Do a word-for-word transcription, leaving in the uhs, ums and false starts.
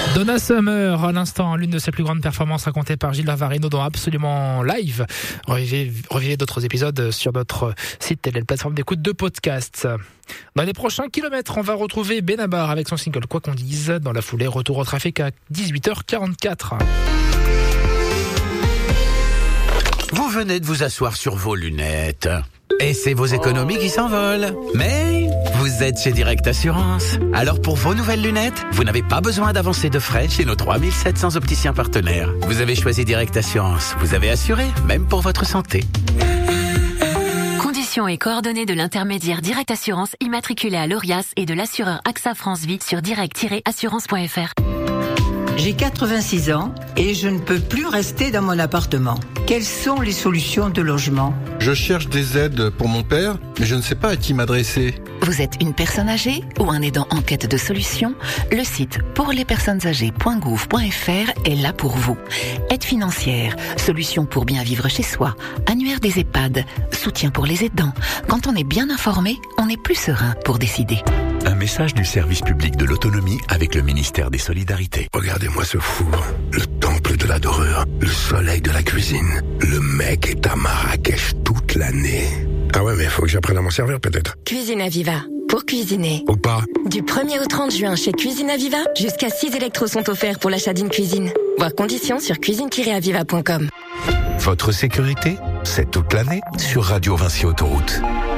Donna Summer, à l'instant, l'une de ses plus grandes performances racontées par Gilles Varvarino dans Absolument Live. Revivez, revivez d'autres épisodes sur notre site et la plateforme d'écoute de podcast. Dans les prochains kilomètres, on va retrouver Benabar avec son single Quoi qu'on dise. Dans la foulée, retour au trafic à dix-huit heures quarante-quatre. Vous venez de vous asseoir sur vos lunettes. Et c'est vos économies qui s'envolent. Mais vous êtes chez Direct Assurance. Alors pour vos nouvelles lunettes, vous n'avez pas besoin d'avancer de frais chez nos trois mille sept cents opticiens partenaires. Vous avez choisi Direct Assurance. Vous avez assuré, même pour votre santé. Conditions et coordonnées de l'intermédiaire Direct Assurance immatriculé à l'Orias et de l'assureur AXA France Vie sur direct tiret assurance point f r. J'ai quatre-vingt-six ans et je ne peux plus rester dans mon appartement. Quelles sont les solutions de logement ? Je cherche des aides pour mon père, mais je ne sais pas à qui m'adresser. Vous êtes une personne âgée ou un aidant en quête de solutions ? Le site pour les personnes âgées point gouv point f r est là pour vous. Aide financière, solutions pour bien vivre chez soi, annuaire des EHPAD, soutien pour les aidants. Quand on est bien informé, on est plus serein pour décider. Un message du service public de l'autonomie avec le ministère des Solidarités. Regardez-moi ce four, le temple de la dorure, le soleil de la cuisine. Le mec est à Marrakech toute l'année. Ah ouais, mais faut que j'apprenne à m'en servir peut-être. Cuisine Aviva, pour cuisiner. Ou pas. Du premier au trente juin chez Cuisine Aviva, jusqu'à six électros sont offerts pour l'achat d'une cuisine. Voir conditions sur cuisine tiret aviva point com. Votre sécurité, c'est toute l'année sur Radio Vinci Autoroute.